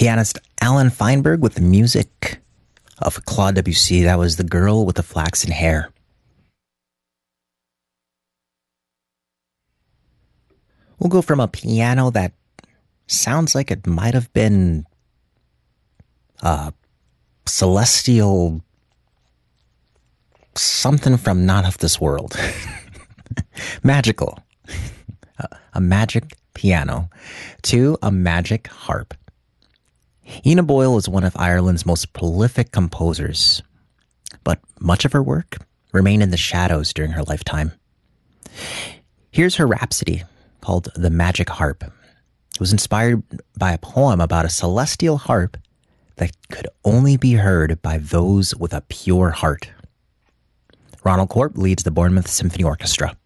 Pianist Alan Feinberg with the music of Claude Debussy. That was The Girl with the Flaxen Hair. We'll go from a piano that sounds like it might have been celestial something from not of this world. Magical. A magic piano to a magic harp. Una Boyle is one of Ireland's most prolific composers, but much of her work remained in the shadows during her lifetime. Here's her rhapsody called The Magic Harp. It was inspired by a poem about a celestial harp that could only be heard by those with a pure heart. Ronald Corp leads the Bournemouth Symphony Orchestra.